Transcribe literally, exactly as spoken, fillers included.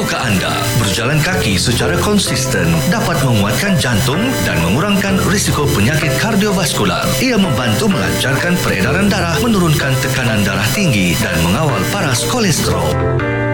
Tahukah anda, berjalan kaki secara konsisten dapat menguatkan jantung dan mengurangkan risiko penyakit kardiovaskular. Ia membantu melancarkan peredaran darah, menurunkan tekanan darah tinggi dan mengawal paras kolesterol.